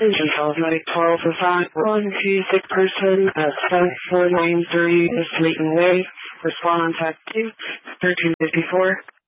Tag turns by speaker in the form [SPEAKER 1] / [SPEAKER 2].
[SPEAKER 1] Engine Telephonetic 1205-126 person at 7493 is Leighton Way. Respond on Tac 2, 1354.